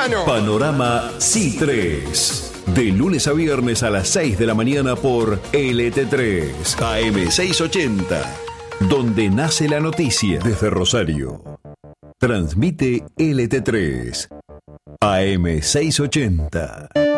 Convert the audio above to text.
mano. Panorama C3. De lunes a viernes a las 6 de la mañana por LT3 AM680. Donde nace la noticia desde Rosario. Transmite LT3 AM680.